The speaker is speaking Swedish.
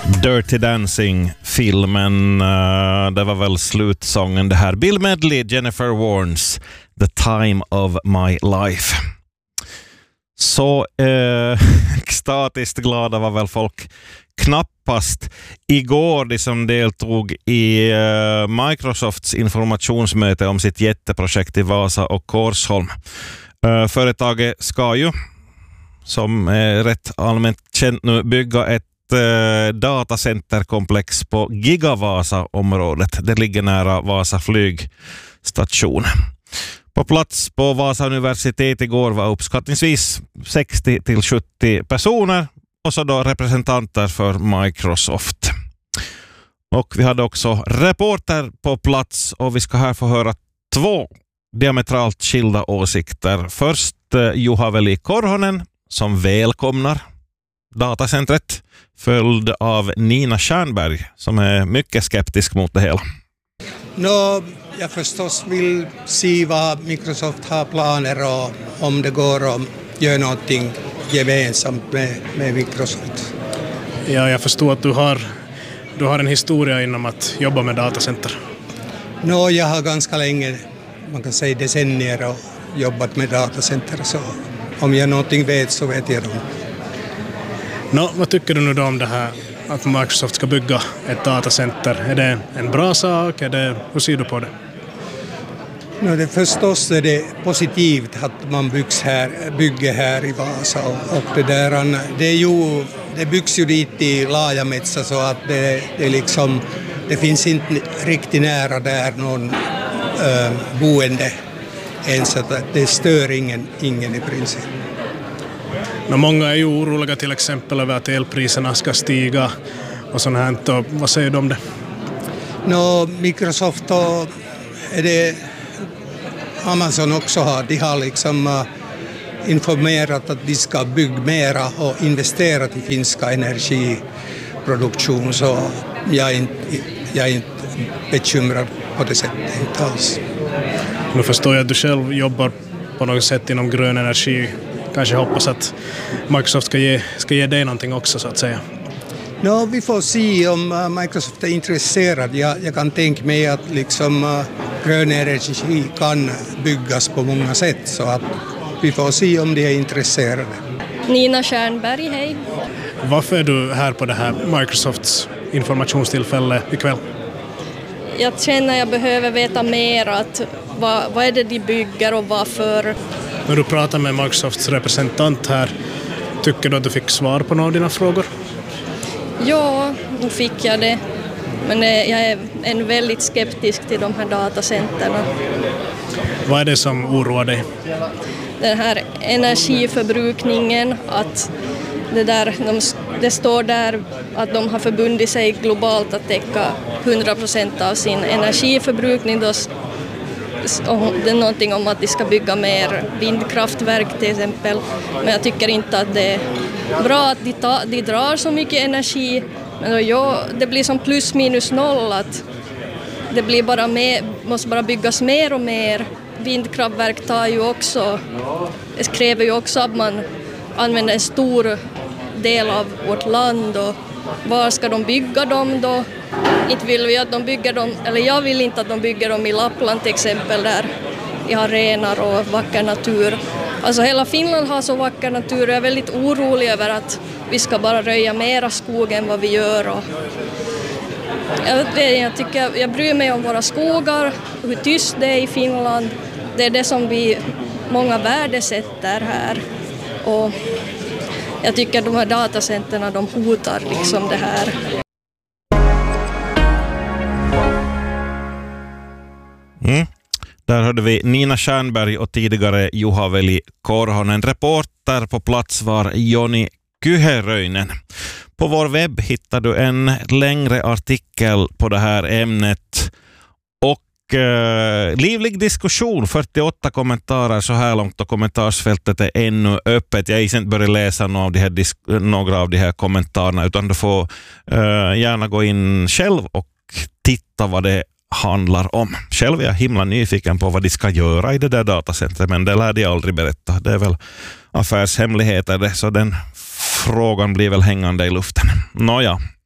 Dirty Dancing-filmen, det var väl slutsången det här. Bill Medley, Jennifer Warnes, The Time of My Life. Så extatiskt glada var väl folk knappast igår, de som deltog i Microsofts informationsmöte om sitt jätteprojekt i Vasa och Korsholm. Företaget ska ju, som är rätt allmänt känt nu, bygga ett datacenterkomplex på Gigavasa-området. Det ligger nära Vasa flygstation. På plats på Vasa universitet igår var uppskattningsvis 60-70 personer och så då representanter för Microsoft. Och vi hade också reporter på plats och vi ska här få höra två diametralt skilda åsikter. Först Juha-Veli Korhonen som välkomnar datacentret, följd av Nina Stjernberg som är mycket skeptisk mot det hela. Jag förstås vill se vad Microsoft har planer och om det går att göra någonting gemensamt med Microsoft. Ja, jag förstår att du har en historia inom att jobba med datacenter. Jag har ganska länge, man kan säga decennier, och jobbat med datacenter, så om jag någonting vet så vet jag det. Vad tycker du nu då om det här att Microsoft ska bygga ett datacenter? Är det en bra sak? Hur ser du på det? Förstås är det positivt att man bygger här i Vasa och det byggs ju dit i Laajametsa så att det finns inte riktigt nära där någon boende ens, att det stör ingen i princip. Många är ju oroliga till exempel över att elpriserna ska stiga och sånt här. Vad säger du om det? Microsoft och Amazon också de har informerat att de ska bygga mera och investera i finska energiproduktion, så jag är inte bekymrad på det sättet, inte alls. Nu förstår jag att du själv jobbar på något sätt inom grön energi. Kanske hoppas att Microsoft ska ge dig någonting också, så att säga. Vi får se om Microsoft är intresserad. Jag kan tänka mig att grön energi kan byggas på många sätt, så att vi får se om de är intresserade. Nina Stjernberg, hej. Varför är du här på det här Microsofts informationstillfälle ikväll? Jag känner att jag behöver veta mer, att vad är det de bygger och varför. När du pratar med Microsofts representant här, tycker du att du fick svar på några av dina frågor? Ja, nu fick jag det. Men jag är väldigt skeptisk till de här datacenterna. Vad är det som oroar dig? Den här energiförbrukningen, att det står där att de har förbundit sig globalt att täcka 100% av sin energiförbrukning. Det är någonting om att de ska bygga mer vindkraftverk till exempel. Men jag tycker inte att det är bra att de drar så mycket energi. Men det blir som plus minus noll, att det blir måste bara byggas mer och mer. Vindkraftverk det kräver ju också att man använder en stor del av vårt land. Och var ska de bygga dem då? Inte vill vi att de bygger dem, eller jag vill inte att de bygger dem i Lappland till exempel, där vi har renar och vacker natur. Alltså hela Finland har så vacker natur och jag är väldigt orolig över att vi ska bara röja mera skog än vad vi gör. Och jag bryr mig om våra skogar, hur tyst det är i Finland. Det är det som många värdesätter här. Och jag tycker att de här datacenterna, de hotar det här. Där hörde vi Nina Stjernberg och tidigare Juha-Veli Korhonen. Reporter på plats var Joni Kyheröinen. På vår webb hittar du en längre artikel på det här ämnet och livlig diskussion, 48 kommentarer så här långt och kommentarsfältet är ännu öppet. Jag har inte börjat läsa några av de här kommentarerna, utan du får gärna gå in själv och titta vad det handlar om. Själv är jag himla nyfiken på vad de ska göra i det där datacentret, men det lär de aldrig berätta. Det är väl affärshemligheter det, så den frågan blir väl hängande i luften. Nåja.